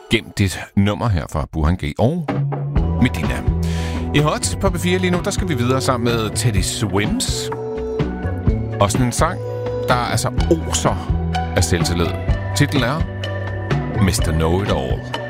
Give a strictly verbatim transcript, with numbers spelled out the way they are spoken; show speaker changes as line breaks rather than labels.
Gem dit nummer her fra Burhan G og Medina. I Hot på B fire lige nu, der skal vi videre sammen med Teddy Swims. Og sådan en sang, der altså oser af selvtillid. Titlen er mister Know It All.